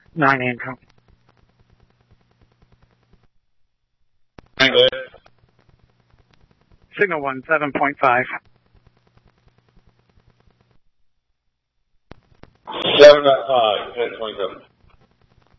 9 income. Angle. Signal 1, 7.5. 7.5, 27.